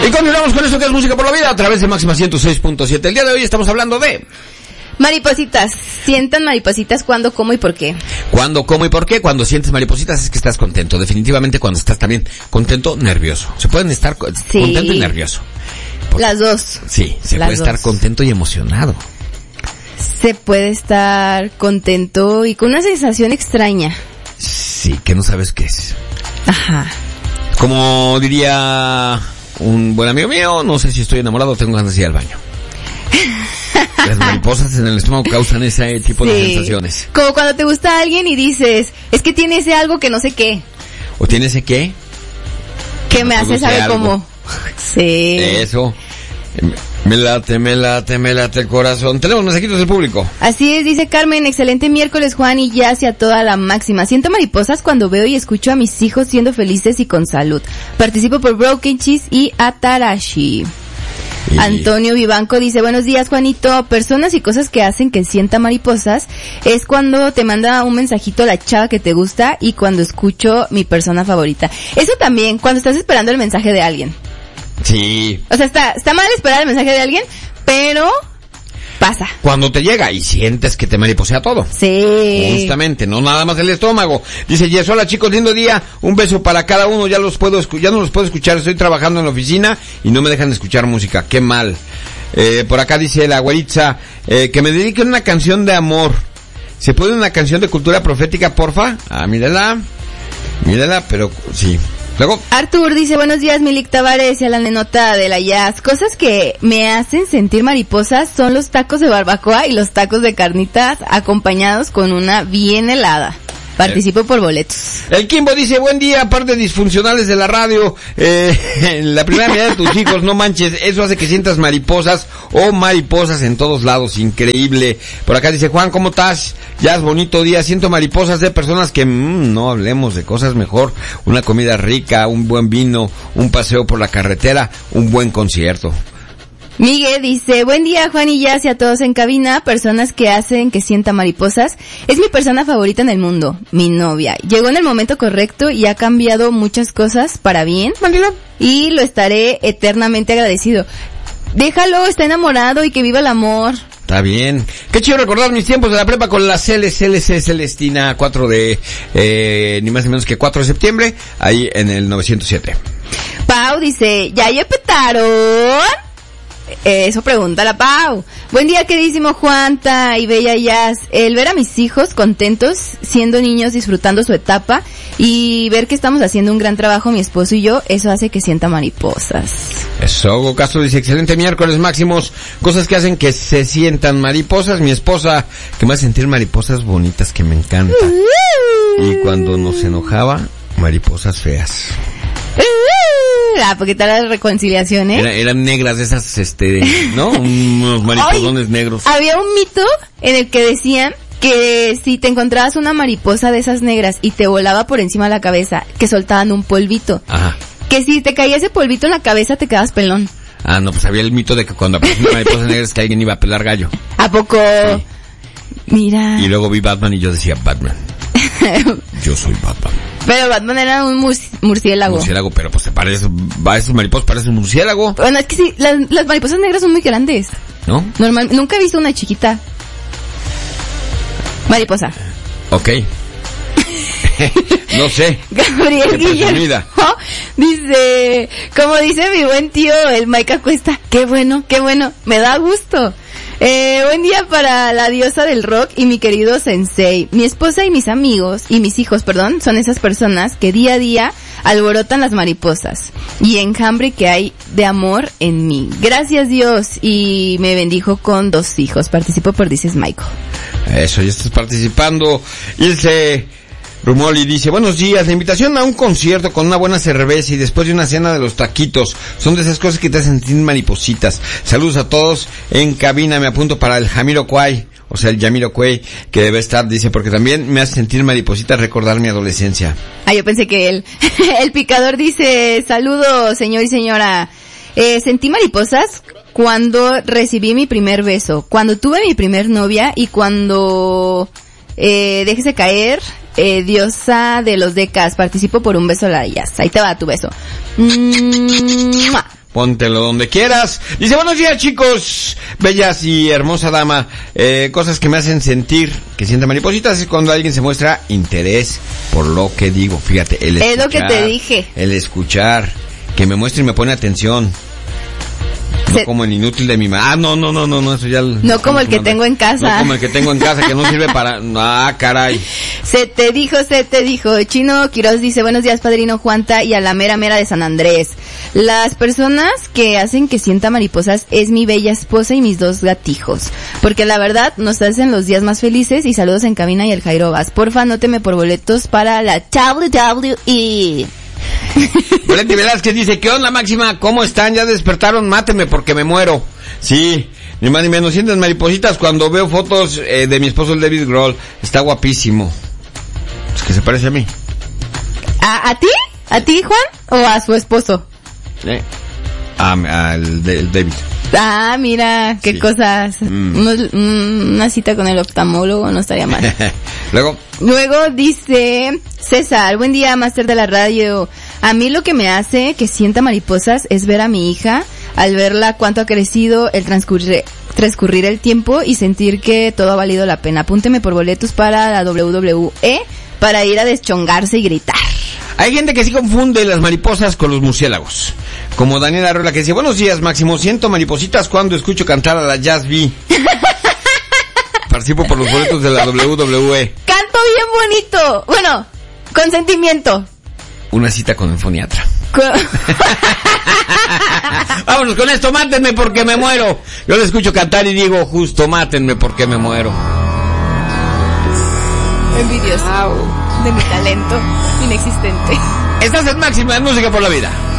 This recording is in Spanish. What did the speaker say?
Y continuamos con esto que es Música por la Vida a través de Máxima 106.7. El día de hoy estamos hablando de... maripositas. ¿Sientan maripositas cuándo, cómo y por qué? ¿Cuándo, cómo y por qué? Cuando sientes maripositas es que estás contento. Definitivamente cuando estás también contento, nervioso. Se pueden estar contento y nervioso. Las dos. Sí, se puede estar contento y emocionado. Se puede estar contento y con una sensación extraña. Sí, que no sabes qué es. Ajá. Como diría un buen amigo mío, no sé si estoy enamorado o tengo ganas de ir al baño. Las mariposas en el estómago causan ese tipo de sensaciones. Como cuando te gusta alguien y dices, es que tiene ese algo que no sé qué. ¿O tiene ese qué? Que me hace saber cómo. Sí. Eso. Me late el corazón. Tenemos mensajitos del público. Así es, dice Carmen, excelente miércoles, Juan, y ya hacia toda la máxima. Siento mariposas cuando veo y escucho a mis hijos siendo felices y con salud. Participo por Broken Cheese y Atarashi. Antonio Vivanco dice, buenos días, Juanito. Personas y cosas que hacen que sienta mariposas es cuando te manda un mensajito la chava que te gusta y cuando escucho mi persona favorita. Eso también, cuando estás esperando el mensaje de alguien. Sí. O sea, está mal esperar el mensaje de alguien, pero pasa. Cuando te llega y sientes que te mariposea todo. Sí. Justamente, no nada más el estómago. Dice Jess, hola chicos, lindo día. Un beso para cada uno. Ya no los puedo escuchar. Estoy trabajando en la oficina y no me dejan escuchar música. Qué mal. Por acá dice la güeritza, que me dediquen una canción de amor. ¿Se puede una canción de cultura profética, porfa? Ah, mírala, pero sí. Luego. Artur dice, buenos días, Milik Tavares y a la nenota de la jazz. Cosas que me hacen sentir mariposas son los tacos de barbacoa y los tacos de carnitas acompañados con una bien helada. Participo por boletos. El Kimbo dice, buen día, aparte disfuncionales de la radio, la primera mirada de tus hijos, no manches, eso hace que sientas mariposas o mariposas en todos lados, increíble. Por acá dice, Juan, ¿cómo estás? Ya es bonito día, siento mariposas de personas que, no hablemos de cosas mejor, una comida rica, un buen vino, un paseo por la carretera, un buen concierto. Miguel dice, buen día, Juan y Jazz y a todos en cabina, personas que hacen que sienta mariposas. Es mi persona favorita en el mundo, mi novia. Llegó en el momento correcto y ha cambiado muchas cosas para bien. Y lo estaré eternamente agradecido. Déjalo, está enamorado y que viva el amor. Está bien. Qué chido recordar mis tiempos de la prepa con la CLC Celestina 4 de, ni más ni menos que 4 de septiembre, ahí en el 907. Pau dice, ¿ya petaron? Eso pregunta la Pau. Buen día, queridísimo Juanta y bella Jazz. El ver a mis hijos contentos, siendo niños, disfrutando su etapa y ver que estamos haciendo un gran trabajo mi esposo y yo, eso hace que sienta mariposas. Eso, Hugo Castro dice, excelente miércoles, máximos. Cosas que hacen que se sientan mariposas. Mi esposa, que me hace sentir mariposas bonitas que me encantan. Y cuando nos enojaba, mariposas feas. Porque tal las reconciliaciones. Eran negras esas, ¿no? Unos mariposones negros. Había un mito en el que decían que si te encontrabas una mariposa de esas negras y te volaba por encima de la cabeza, que soltaban un polvito. Ajá. Que si te caía ese polvito en la cabeza te quedabas pelón. Ah, no, pues había el mito de que cuando aparecía una mariposa negra es que alguien iba a pelar gallo. ¿A poco? Sí. Mira. Y luego vi Batman y yo decía, Batman. Yo soy Batman. Pero Batman era un murciélago. Murciélago, pero pues se parece, va, esos mariposas parecen un murciélago. Bueno, es que sí, las mariposas negras son muy grandes. ¿No? Nunca he visto una chiquita. Mariposa. Ok. No sé. Gabriel Guillermo dice, como dice mi buen tío, el Mike Cuesta, qué bueno, me da gusto. Buen día para la diosa del rock y mi querido sensei. Mi esposa y mis amigos, y mis hijos, perdón, son esas personas que día a día alborotan las mariposas y enjambre que hay de amor en mí. Gracias Dios, y me bendijo con 2 hijos. Participo por Dices Michael. Eso, ya estás participando. Ilse Rumoli dice, buenos días, la invitación a un concierto con una buena cerveza y después de una cena de los taquitos, son de esas cosas que te hacen sentir maripositas. Saludos a todos en cabina, me apunto para el Jamiroquai, o sea el Jamiroquai, que debe estar, dice, porque también me hace sentir maripositas recordar mi adolescencia. Ah, yo pensé que él. El picador dice, saludos señor y señora, sentí mariposas cuando recibí mi primer beso, cuando tuve mi primer novia y cuando déjese caer, diosa de los decas, participo por un beso a la Jazz. Ahí te va tu beso. póntelo donde quieras. Dice, buenos días, chicos, bellas y hermosa dama. Cosas que me hacen sentir que sienta maripositas es cuando alguien se muestra interés por lo que digo. Fíjate, el escuchar. Es lo que te dije. El escuchar, que me muestre y me pone atención. No como el inútil de mi mamá. No, eso ya... No como el que tengo en casa. No como el que tengo en casa, que no sirve para... Ah, caray. Se te dijo. Chino Quiroz dice, buenos días, padrino Juanta, y a la mera de San Andrés. Las personas que hacen que sienta mariposas es mi bella esposa y mis 2 gatijos. Porque la verdad, nos hacen los días más felices, y saludos en cabina y el Jairo Vaz. Porfa, anóteme por boletos para la WWE. Valenti Velázquez dice, ¿qué onda, Máxima? ¿Cómo están? ¿Ya despertaron? Mátenme porque me muero. Sí, ni más ni menos. Sienten maripositas cuando veo fotos de mi esposo, el David Grohl. Está guapísimo. Es que se parece a mí. ¿A ti? ¿A ti, Juan? ¿O a su esposo? Al David. Ah, mira, qué cosas. Una cita con el oftalmólogo no estaría mal. Luego dice César, buen día, máster de la radio. A mí lo que me hace que sienta mariposas es ver a mi hija, al verla cuánto ha crecido, el transcurrir el tiempo y sentir que todo ha valido la pena. Apúnteme por boletos para la WWE para ir a deschongarse y gritar. Hay gente que sí confunde las mariposas con los murciélagos. Como Daniela Arreola que dice, buenos días, Máximo, siento maripositas cuando escucho cantar a la Jazz B. Participo por los boletos de la WWE. Canto bien bonito. Bueno, con sentimiento. Una cita con el foniatra. Vámonos con esto, mátenme porque me muero. Yo le escucho cantar y digo, justo, mátenme porque me muero. Envidioso de mi talento inexistente. Estás en Máxima, en Música por la Vida.